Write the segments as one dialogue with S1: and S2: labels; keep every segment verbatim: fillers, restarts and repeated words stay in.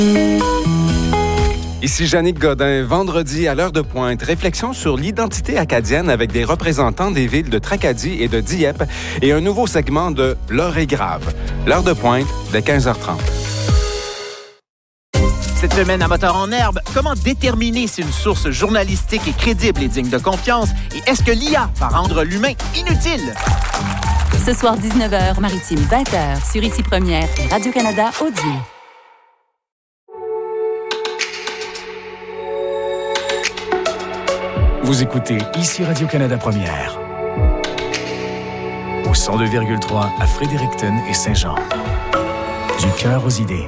S1: Ici Jannick Godin. Vendredi, à l'heure de pointe, réflexion sur l'identité acadienne avec des représentants des villes de Tracadie et de Dieppe et un nouveau segment de L'heure est grave. L'heure de pointe, dès quinze heures trente.
S2: Cette semaine à Moteur en herbe, comment déterminer si une source journalistique est crédible et digne de confiance? Et est-ce que l'I A va rendre l'humain inutile?
S3: Ce soir, dix-neuf heures, Maritime, vingt heures, sur Ici Première et Radio-Canada Audio.
S4: Vous écoutez Ici Radio-Canada Première. Au cent deux virgule trois à Fredericton et Saint-Jean. Du cœur aux idées.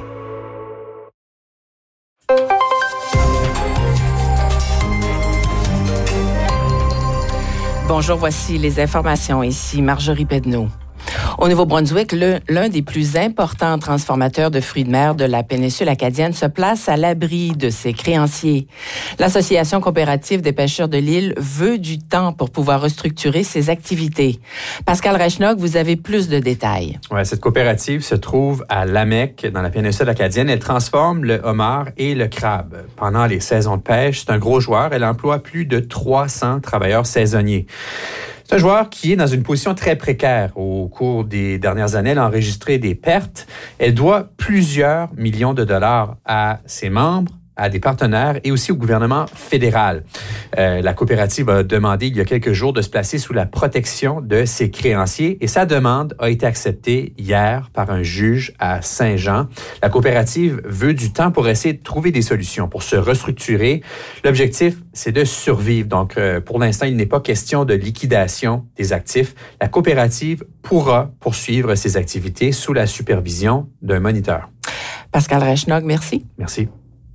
S5: Bonjour, voici les informations. Ici Marjorie Pedneau. Au Nouveau-Brunswick, le, l'un des plus importants transformateurs de fruits de mer de la péninsule acadienne se place à l'abri de ses créanciers. L'Association coopérative des pêcheurs de l'île veut du temps pour pouvoir restructurer ses activités. Pascal Rechnock, vous avez plus de détails.
S6: Ouais, cette coopérative se trouve à Lamec, dans la péninsule acadienne. Elle transforme le homard et le crabe. Pendant les saisons de pêche, c'est un gros joueur. Elle emploie plus de trois cents travailleurs saisonniers. C'est un joueur qui est dans une position très précaire. Au cours des dernières années, elle a enregistré des pertes. Elle doit plusieurs millions de dollars à ses membres, à des partenaires et aussi au gouvernement fédéral. Euh, la coopérative a demandé il y a quelques jours de se placer sous la protection de ses créanciers et sa demande a été acceptée hier par un juge à Saint-Jean. La coopérative veut du temps pour essayer de trouver des solutions, pour se restructurer. L'objectif, c'est de survivre. Donc, euh, pour l'instant, il n'est pas question de liquidation des actifs. La coopérative pourra poursuivre ses activités sous la supervision d'un moniteur.
S5: Pascal Rechnock, merci.
S6: Merci.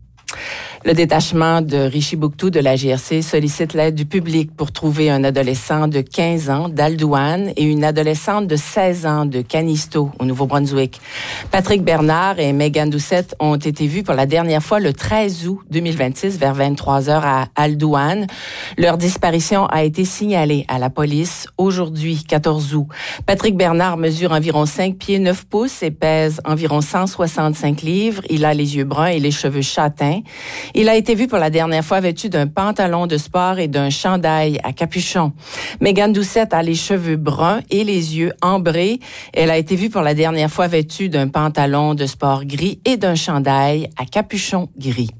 S5: Le détachement de Richibouctou de la G R C sollicite l'aide du public pour trouver un adolescent de quinze ans d'Aldouane et une adolescente de seize ans de Canisto, au Nouveau-Brunswick. Patrick Bernard et Megan Doucette ont été vus pour la dernière fois le treize août deux mille vingt-six vers vingt-trois heures à Aldouane. Leur disparition a été signalée à la police aujourd'hui, quatorze août. Patrick Bernard mesure environ cinq pieds neuf pouces et pèse environ cent soixante-cinq livres. Il a les yeux bruns et les cheveux châtains. Il a été vu pour la dernière fois vêtu d'un pantalon de sport et d'un chandail à capuchon. Megan Doucette a les cheveux bruns et les yeux ambrés. Elle a été vue pour la dernière fois vêtue d'un pantalon de sport gris et d'un chandail à capuchon gris.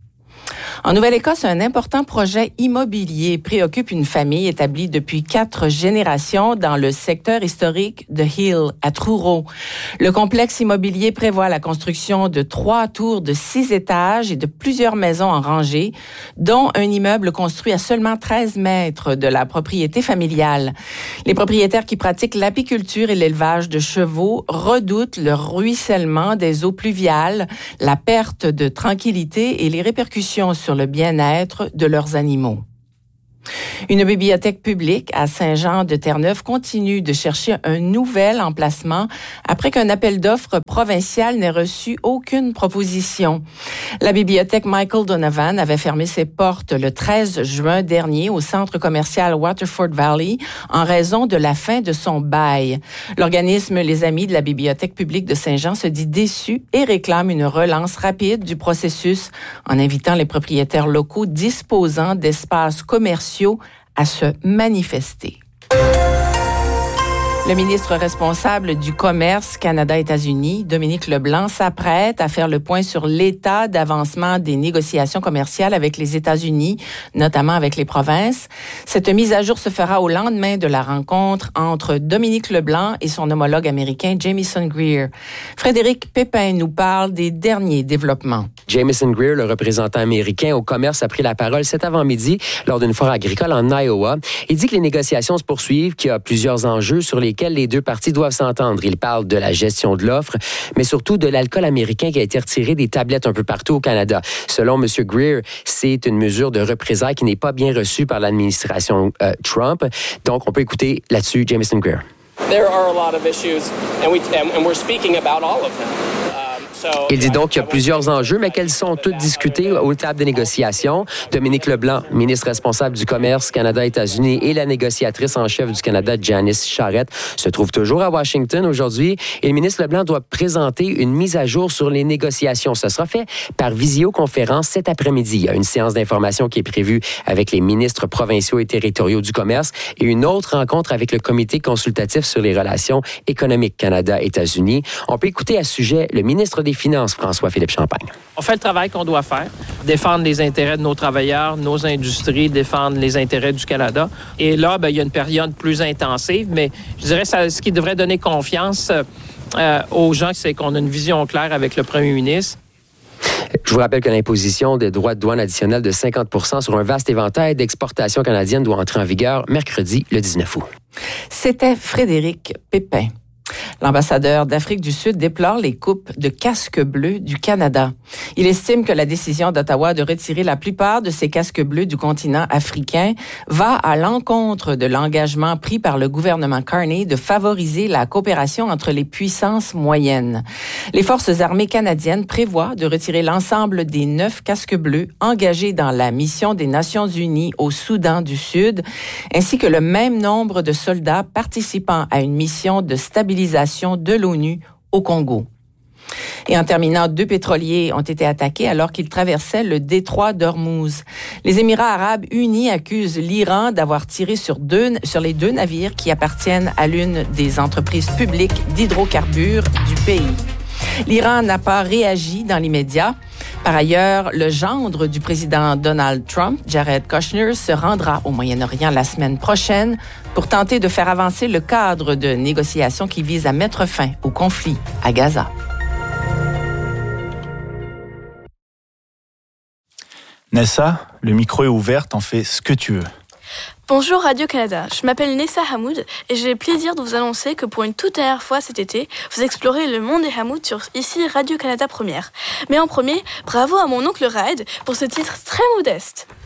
S5: En Nouvelle-Écosse, un important projet immobilier préoccupe une famille établie depuis quatre générations dans le secteur historique de Hill, à Truro. Le complexe immobilier prévoit la construction de trois tours de six étages et de plusieurs maisons en rangée, dont un immeuble construit à seulement treize mètres de la propriété familiale. Les propriétaires qui pratiquent l'apiculture et l'élevage de chevaux redoutent le ruissellement des eaux pluviales, la perte de tranquillité et les répercussions sur le bien-être de leurs animaux. Une bibliothèque publique à Saint-Jean-de-Terre-Neuve continue de chercher un nouvel emplacement après qu'un appel d'offres provincial n'ait reçu aucune proposition. La bibliothèque Michael Donovan avait fermé ses portes le treize juin dernier au centre commercial Waterford Valley en raison de la fin de son bail. L'organisme Les Amis de la bibliothèque publique de Saint-Jean se dit déçu et réclame une relance rapide du processus en invitant les propriétaires locaux disposant d'espaces commerciaux à se manifester. Le ministre responsable du Commerce Canada-États-Unis, Dominique Leblanc, s'apprête à faire le point sur l'état d'avancement des négociations commerciales avec les États-Unis, notamment avec les provinces. Cette mise à jour se fera au lendemain de la rencontre entre Dominique Leblanc et son homologue américain Jamieson Greer. Frédéric Pépin nous parle des derniers développements.
S7: Jamieson Greer, le représentant américain au commerce, a pris la parole cet avant-midi lors d'une foire agricole en Iowa. Il dit que les négociations se poursuivent, qu'il y a plusieurs enjeux sur lesquels les deux parties doivent s'entendre. Il parle de la gestion de l'offre, mais surtout de l'alcool américain qui a été retiré des tablettes un peu partout au Canada. Selon M. Greer, c'est une mesure de représailles qui n'est pas bien reçue par l'administration euh, Trump. Donc, on peut écouter là-dessus Jamieson Greer.
S8: There are a lot of issues, and, we, and, and we're speaking about all of them.
S7: Il dit donc qu'il y a plusieurs enjeux, mais qu'elles sont toutes discutées aux tables de négociation. Dominique Leblanc, ministre responsable du commerce Canada-États-Unis, et la négociatrice en chef du Canada, Janice Charette, se trouvent toujours à Washington aujourd'hui. Et le ministre Leblanc doit présenter une mise à jour sur les négociations. Ce sera fait par visioconférence cet après-midi. Il y a une séance d'information qui est prévue avec les ministres provinciaux et territoriaux du commerce et une autre rencontre avec le comité consultatif sur les relations économiques Canada-États-Unis. On peut écouter à ce sujet le ministre des Finances, François-Philippe Champagne.
S8: On fait le travail qu'on doit faire, défendre les intérêts de nos travailleurs, nos industries, défendre les intérêts du Canada. Et là, bien, il y a une période plus intensive, mais je dirais que ce qui devrait donner confiance euh, aux gens, c'est qu'on a une vision claire avec le premier ministre.
S7: Je vous rappelle que l'imposition des droits de douane additionnels de cinquante pour cent sur un vaste éventail d'exportations canadiennes doit entrer en vigueur mercredi, le dix-neuf août.
S5: C'était Frédéric Pépin. L'ambassadeur d'Afrique du Sud déplore les coupes de casques bleus du Canada. Il estime que la décision d'Ottawa de retirer la plupart de ces casques bleus du continent africain va à l'encontre de l'engagement pris par le gouvernement Carney de favoriser la coopération entre les puissances moyennes. Les forces armées canadiennes prévoient de retirer l'ensemble des neuf casques bleus engagés dans la mission des Nations unies au Soudan du Sud, ainsi que le même nombre de soldats participant à une mission de stabilisation de l'ONU au Congo. Et en terminant, deux pétroliers ont été attaqués alors qu'ils traversaient le détroit d'Ormuz. Les Émirats arabes unis accusent l'Iran d'avoir tiré sur, deux, sur les deux navires qui appartiennent à l'une des entreprises publiques d'hydrocarbures du pays. L'Iran n'a pas réagi dans l'immédiat. Par ailleurs, le gendre du président Donald Trump, Jared Kushner, se rendra au Moyen-Orient la semaine prochaine pour tenter de faire avancer le cadre de négociation qui vise à mettre fin au conflit à Gaza.
S9: Nessa, le micro est ouvert, t'en fais ce que tu veux.
S10: Bonjour Radio-Canada, je m'appelle Nessa Hamoud et j'ai le plaisir de vous annoncer que pour une toute dernière fois cet été, vous explorez le monde des Hamoud sur ici Radio-Canada Première. Mais en premier, bravo à mon oncle Raed pour ce titre très modeste.